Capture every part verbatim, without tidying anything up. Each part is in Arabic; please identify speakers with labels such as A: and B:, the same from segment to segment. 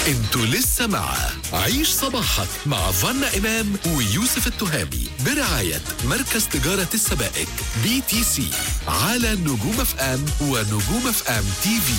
A: انتوا لسه مع عيش صباحك مع فانا إمام ويوسف التهامي برعاية مركز تجارة السبائك بي تي سي على نجوم اف ام ونجوم اف ام تي في.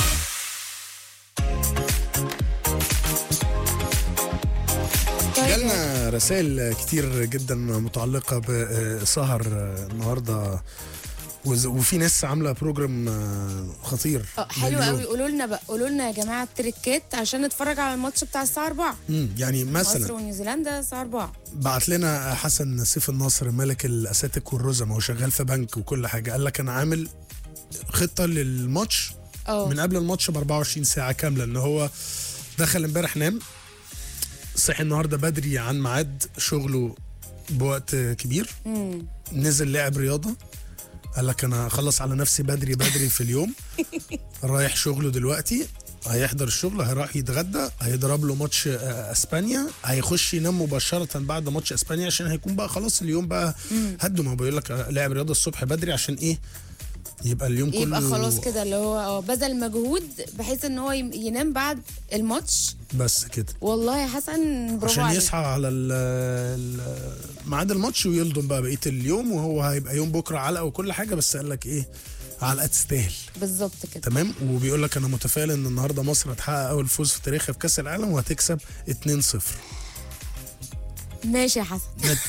B: جالنا رسائل كتير جدا متعلقة بسهر النهاردة، وفي ناس عامله بروجرام خطير.
C: اه حلو قوي. قولوا لنا بقى، قولوا لنا يا جماعه التريكات عشان نتفرج على الماتش بتاع الساعه أربعة.
B: امم يعني مثلا
C: مصر ونيوزيلندا الساعه أربعة.
B: بعت لنا حسن سيف النصر ملك الاساتك والرزم، هو شغال في بنك وكل حاجه، قال لك انا عامل خطه للماتش أوه. من قبل الماتش ب أربعة وعشرين ساعه كامله، ان هو دخل امبارح نام، صحي النهارده بدري عن ميعاد شغله بوقت كبير، مم. نزل لعب رياضه، قال لك انا اخلص على نفسي بدري بدري في اليوم، رايح شغله دلوقتي، هيحضر الشغل، هيروح يتغدى، هيضرب له ماتش اسبانيا، هيخش ينام مباشره بعد ماتش اسبانيا عشان هيكون بقى خلاص اليوم بقى هدوا. ما بيقول لك لاعب رياضه الصبح بدري عشان ايه؟ يبقى اليوم كله
C: يبقى خلاص كده، اللي هو بذل مجهود بحيث ان هو ينام بعد الماتش
B: بس كده.
C: والله يا حسن برافو
B: عشان
C: عليك.
B: يصحى على ميعاد الماتش ويلضم بقى بقيه اليوم، وهو هيبقى يوم بكره علقه وكل حاجه، بس قال لك ايه؟ علقه تستاهل.
C: بالظبط كده.
B: تمام. وبيقول لك انا متفائل ان النهارده مصر هتحقق اول فوز في تاريخها في كاس العالم وهتكسب اتنين صفر.
C: ماشي يا حسن.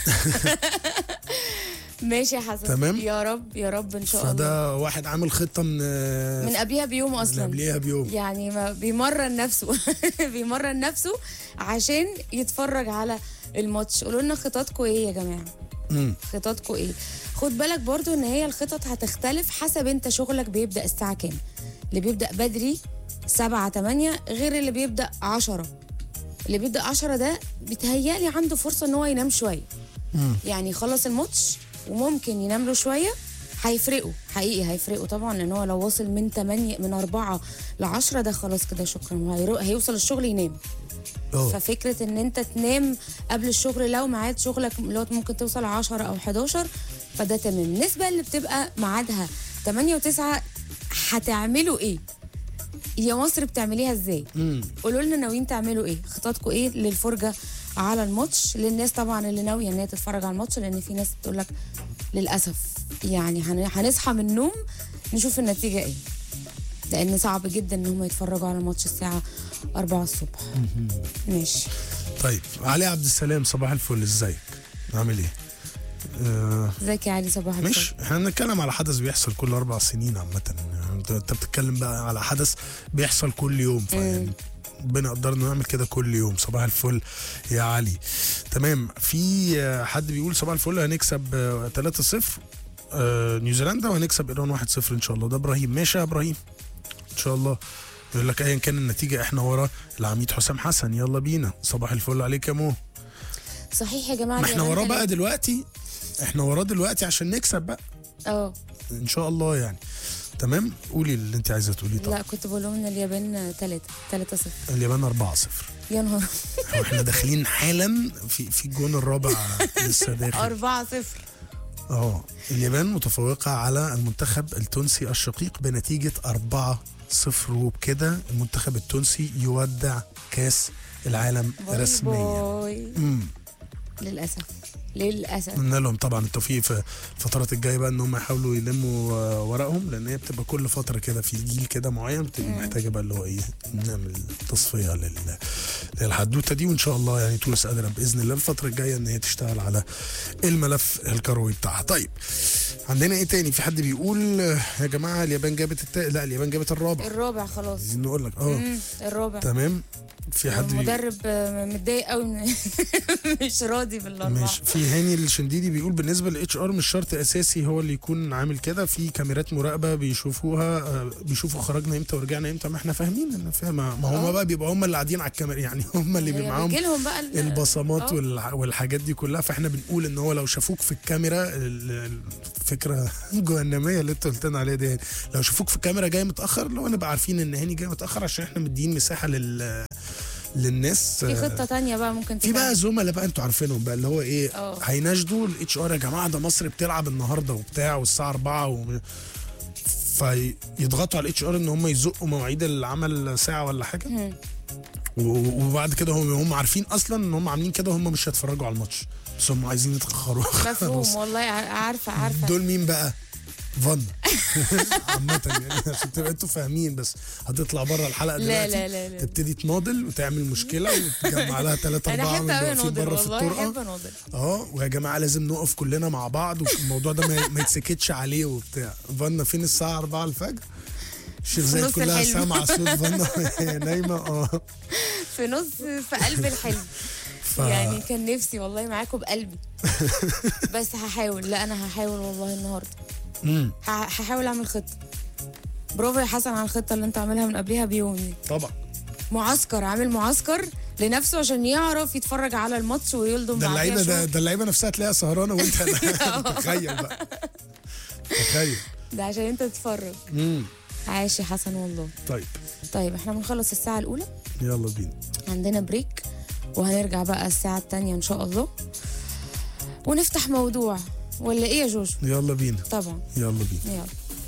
C: ماشي يا حسن.
B: تمام.
C: يا رب يا رب ان شاء الله.
B: فده واحد عامل خطه من
C: من قبلها بيوم اصلا.
B: من قبلها بيوم
C: يعني ما بيمرن نفسه بيمرن نفسه عشان يتفرج على الماتش. قولوا لنا خططكم ايه يا جماعه؟
B: امم
C: خططكم ايه؟ خد بالك برضو ان هي الخطط هتختلف حسب انت شغلك بيبدا الساعه كام. اللي بيبدا بدري سبعة تمانية غير اللي بيبدا عشرة. اللي بيبدا عشرة ده بيتهيألي عنده فرصه ان هو ينام شويه، يعني يخلص الماتش وممكن ينام له شويه. هيفرقوا حقيقي، هيفرقوا طبعا، لان هو لو وصل من تمانية من أربعة ل عشرة ده خلاص كده شكرا، هيوصل الشغل ينام. أوه. ففكره ان انت تنام قبل الشغل لو ميعاد شغلك لو ممكن توصل عشرة او حداشر فده تمام. بالنسبه اللي بتبقى ميعادها تمانية وتسعة هتعملوا ايه؟ يا مصر بتعمليها ازاي؟ قولوا لنا ناويين تعملوا ايه؟ خططكم ايه للفرجه على الماتش؟ للناس طبعا اللي ناويه ان هي تتفرج على الماتش، لان في ناس تقول لك للاسف يعني هنصحى من النوم نشوف النتيجه ايه، لان صعب جدا ان هم يتفرجوا على الماتش الساعه أربعة الصبح. ماشي.
B: طيب علي عبد السلام صباح الفل، ازيك؟ عامل ايه؟
C: ازيك يا علي صباح الفل.
B: مش احنا بنتكلم على حدث بيحصل كل اربع سنين عامه، انت بتتكلم بقى على حدث بيحصل كل يوم، فيعني ربنا قدرنا نعمل كده كل يوم. صباح الفل يا علي. تمام. في حد بيقول صباح الفل هنكسب تلاتة صفر نيوزيلندا وهنكسب ايران واحد صفر ان شاء الله. ده ابراهيم. ماشي يا ابراهيم ان شاء الله. يقول لك ايا كان النتيجه احنا ورا العميد حسام حسن، يلا بينا. صباح الفل عليك يا مو.
C: صحيح يا جماعه،
B: ما احنا وراه بقى دلوقتي، احنا وراه دلوقتي عشان نكسب بقى.
C: اه
B: ان شاء الله يعني. تمام. قولي اللي انت عايزه تقوليه. طبعا
C: لا كنت بقول لهم ان اليابان تلاتة تلاتة صفر.
B: اليابان أربعة صفر.
C: يا نهار.
B: احنا داخلين حالا في في الجون الرابع لسه داخل.
C: أربعة صفر.
B: اه اليابان متفوقه على المنتخب التونسي الشقيق بنتيجه أربعة صفر، وبكده المنتخب التونسي يودع كاس العالم
C: باي
B: رسميا.
C: باي. للاسف للاسف.
B: قلنا لهم طبعا التوفيق في الفترات الجايه بقى ان هم يحاولوا يلموا ورقهم، لان هي بتبقى كل فتره كده في جيل كده معين بتبقى محتاجه بقى اللي هو ايه نعمل تصفيه لل للحدوته دي، وان شاء الله يعني تونس قادره باذن الله الفتره الجايه ان هي تشتغل على الملف الكروي بتاعها. طيب عندنا ايه تاني؟ في حد بيقول يا جماعه اليابان جابت التا... لا اليابان جابت الرابع.
C: الرابع خلاص.
B: عايزين نقول لك اه
C: الرابع.
B: تمام. في حد
C: المدرب متضايق قوي مش راضي بالاربعه.
B: مش في هاني الشنديدي بيقول بالنسبه للاتش ار مش شرط اساسي هو اللي يكون عامل كده، في كاميرات مراقبه بيشوفوها، بيشوفوا خرجنا امتى ورجعنا امتى. ما احنا فاهمين ان فاهم، ما هم بقى بيبقوا هم اللي قاعدين على الكاميرا، يعني هم اللي بيبقى معاهم البصمات والحاجات دي كلها. فاحنا بنقول ان هو لو شافوك في الكاميرا، الفكره جهنميه اللي انت قلت لنا عليها دي، لو شافوك في الكاميرا جاي متاخر لو نبقى عارفين ان هاني جاي متاخر عشان احنا مدين مساحه لل للناس.
C: في خطه تانية بقى ممكن
B: في بقى زملاء بقى انتوا عارفينهم بقى اللي هو ايه
C: أوه.
B: هيناشدوا الاتش ار يا جماعه ده مصر بتلعب النهارده وبتاع والساعه أربعة و... فيضغطوا على الاتش ار ان هم يزقوا مواعيد العمل ساعه ولا حاجه، و- وبعد كده هم هم عارفين اصلا ان هم عاملين كده، هم مش هيتفرجوا على الماتش بس هم عايزين يتاخروا.
C: مفهوم والله، ع- عارفه عارفه.
B: دول مين بقى؟ فانا عامة يعني عشان تبقى انتوا فاهمين، بس هتطلع بره الحلقه
C: لا
B: دلوقتي
C: لا لا لا.
B: تبتدي تناضل وتعمل مشكله وتجمع لها ثلاثة
C: انا
B: أربعة
C: احب
B: من
C: قوي
B: اللي واقفين
C: اناضل
B: بره في
C: والله، احب
B: الطرقه.
C: اناضل.
B: اه ويا جماعه لازم نقف كلنا مع بعض والموضوع ده ما ما يتسكتش عليه وبتاع. فانا فين الساعه أربعة الفجر؟ الشيخ
C: في
B: زايد
C: نص
B: كلها
C: الحلم.
B: سامعه صوت فانا وهي نايمه. اه
C: في نص، في قلب الحلم.
B: ف...
C: يعني كان نفسي والله معاكم بقلبي. بس هحاول، لا انا هحاول والله النهارده.
B: مم.
C: ه- هحاول اعمل خطه. برافو يا حسن على الخطه اللي انت عاملها من قبلها بيوم دي.
B: طبعا
C: معسكر، عامل معسكر لنفسه عشان يعرف يتفرج على الماتش ويلضم
B: ده
C: بعديها
B: اللعيبه ده,
C: شوط.
B: ده اللعيبه نفسها تلاقيها سهرانه وانت تخيل بقى، تخيل.
C: ده عشان انت تتفرج.
B: مم.
C: عاش يا حسن والله.
B: طيب
C: طيب احنا بنخلص الساعه الاولى،
B: يلا بينا.
C: عندنا بريك وهنرجع بقى الساعه الثانيه ان شاء الله ونفتح موضوع، ولا ايه يا جوجو؟
B: يلا بينا
C: طبعا
B: يلا بينا.
C: يلا.